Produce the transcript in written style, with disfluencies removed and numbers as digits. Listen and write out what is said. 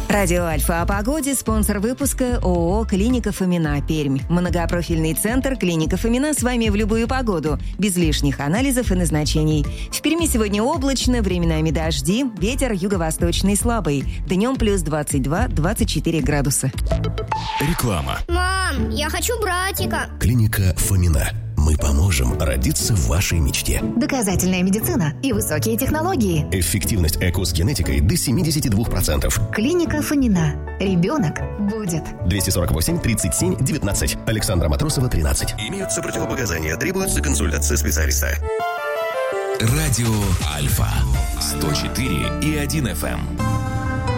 Радио Альфа о погоде, спонсор выпуска ООО «Клиника Фомина», Пермь. Многопрофильный центр «Клиника Фомина» с вами в любую погоду, без лишних анализов и назначений. В Перми сегодня облачно, временами дожди, ветер юго-восточный слабый. Днем плюс 22-24 градуса. Реклама. Мам, я хочу братика. Клиника Фомина. Мы поможем родиться в вашей мечте. Доказательная медицина и высокие технологии. Эффективность ЭКО с генетикой до 72%. Клиника Фомина. Ребенок будет. 248-37-19. Александра Матросова, 13. Имеются противопоказания. Требуется консультация специалиста. Радио Альфа. 104,1 FM.